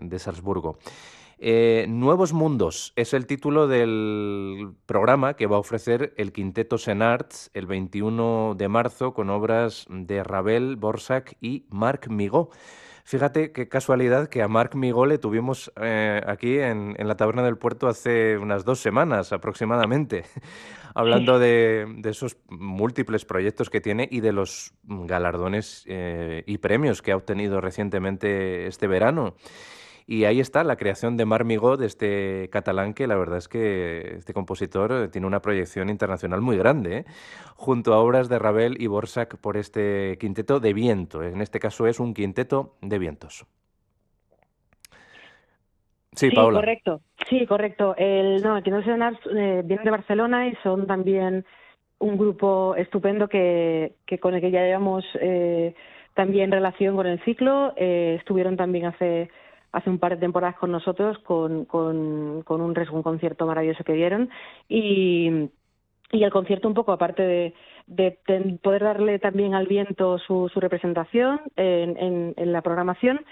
de Salzburgo. Nuevos Mundos es el título del programa que va a ofrecer el Quinteto Senarts el 21 de marzo con obras de Ravel, Borsak y Marc Migaud. Fíjate qué casualidad que a Marc Migaud le tuvimos aquí en la Taberna del Puerto hace unas 2 semanas aproximadamente, hablando de esos múltiples proyectos que tiene y de los galardones y premios que ha obtenido recientemente este verano. Y ahí está la creación de Marc Migaud, de este catalán que la verdad es que este compositor tiene una proyección internacional muy grande, ¿eh? Junto a obras de Ravel y Borsak por este quinteto de viento. En este caso es un quinteto de vientos. Sí, Sí, Paola. correcto. Sí, correcto. El Quinteto Senars vienen de Barcelona y son también un grupo estupendo que con el que ya llevamos también relación con el ciclo. Estuvieron también hace un par de temporadas con nosotros un concierto maravilloso que dieron y el concierto un poco aparte de poder darle también al viento su representación en la programación,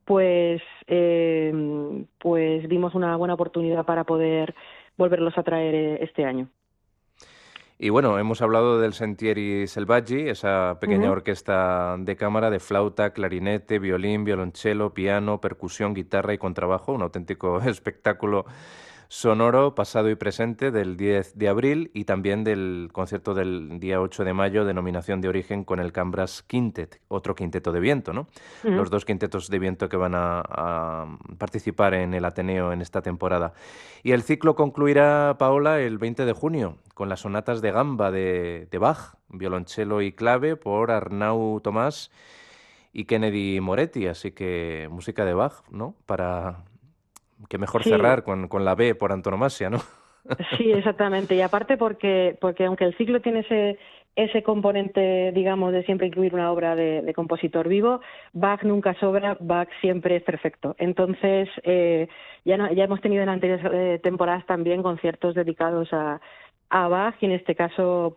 pues vimos una buena oportunidad para poder volverlos a traer este año. Y bueno, hemos hablado del Sentieri Selvaggi, esa pequeña Ujú. orquesta de cámara de flauta, clarinete, violín, violonchelo, piano, percusión, guitarra y contrabajo, un auténtico espectáculo sonoro pasado y presente del 10 de abril y también del concierto del día 8 de mayo, denominación de origen con el Cambras Quintet, otro quinteto de viento, ¿no? Ujú. Los dos quintetos de viento que van a participar en el Ateneo en esta temporada. Y el ciclo concluirá, Paola, el 20 de junio con las sonatas de gamba de Bach, violonchelo y clave por Arnau Tomás y Kennedy Moretti, así que música de Bach, ¿no? Para que mejor Sí, cerrar con la B por antonomasia, ¿no? sí, exactamente. Y aparte porque aunque el ciclo tiene ese componente, digamos, de siempre incluir una obra de compositor vivo, Bach nunca sobra, Bach siempre es perfecto. Entonces, ya hemos tenido en anteriores temporadas también conciertos dedicados a Bach y en este caso,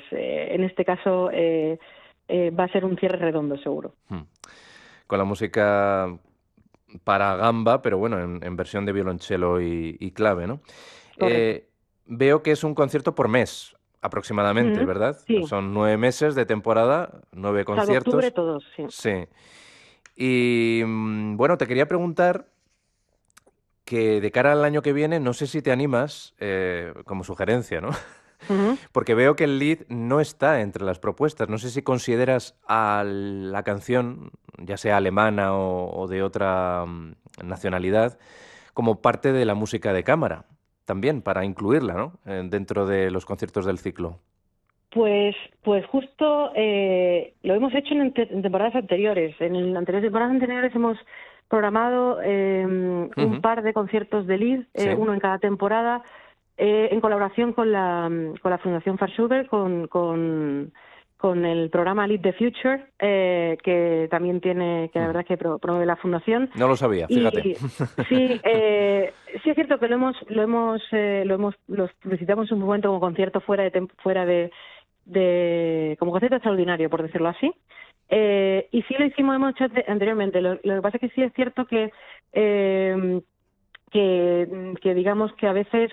va a ser un cierre redondo, seguro. Con la música para gamba, pero bueno, en versión de violonchelo y clave, ¿no? Correcto. Eh, Veo que es un concierto por mes, aproximadamente, Ujú. ¿verdad? Sí, Son 9 meses de temporada, 9 salvo octubre, conciertos. todos, sí. Sí. Y bueno, te quería preguntar que de cara al año que viene, no sé si te animas, como sugerencia, ¿no? Ujú. Porque veo que el lead no está entre las propuestas. No sé si consideras a la canción, ya sea alemana o de otra nacionalidad, como parte de la música de cámara, también para incluirla, ¿no? Dentro de los conciertos del ciclo. Pues justo lo hemos hecho en temporadas anteriores. Anteriores temporadas anteriores hemos programado un Ujú. par de conciertos de Lied, Sí. uno en cada temporada, en colaboración con la Fundación Farsuber, con el programa Lead the Future, que también que la Ujú. verdad es que promueve la Fundación. No lo sabía, fíjate. Y sí, sí es cierto que lo publicitamos en un momento como concierto como concepto extraordinario, por decirlo así. Y sí lo hemos hecho anteriormente. Lo que pasa es que sí es cierto eh, que digamos que a veces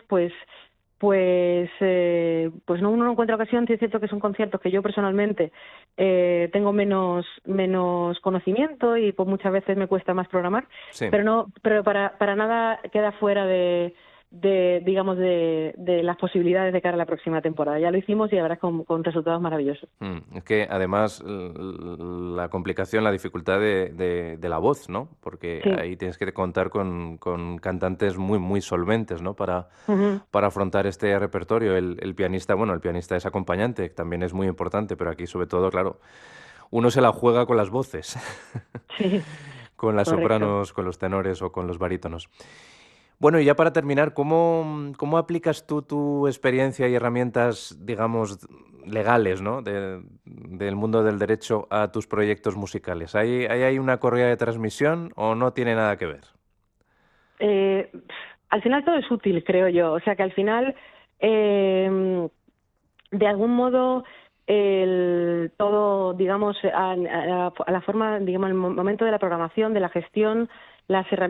pues no, uno no encuentra ocasión. Sí es cierto que son conciertos que yo personalmente tengo menos conocimiento y pues muchas veces me cuesta más programar, Sí. pero para nada queda fuera digamos de las posibilidades de cara a la próxima temporada. Ya lo hicimos y la verdad es con resultados maravillosos. Es que además la complicación, la dificultad de la voz, ¿no? Porque Sí. ahí tienes que contar con cantantes muy, muy solventes, ¿no? Ujú. Para afrontar este repertorio. El pianista, bueno, el pianista es acompañante, también es muy importante, pero aquí sobre todo, claro, uno se la juega con las voces, Sí, con las correcto. sopranos, con los tenores o con los barítonos. Bueno, y ya para terminar, ¿cómo aplicas tú tu experiencia y herramientas, digamos, legales, ¿no? Del mundo del derecho a tus proyectos musicales? ¿Hay una correa de transmisión o no tiene nada que ver? Eh, Al final todo es útil, creo yo. O sea que al final, de algún modo, todo, digamos, a la forma, digamos, el momento de la programación, de la gestión, las herramientas